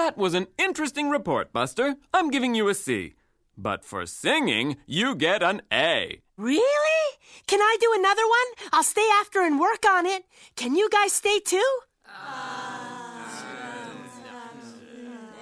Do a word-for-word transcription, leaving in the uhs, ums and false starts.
That was an interesting report, Buster. I'm giving you a C. But for singing, you get an A. Really? Can I do another one? I'll stay after and work on it. Can you guys stay too?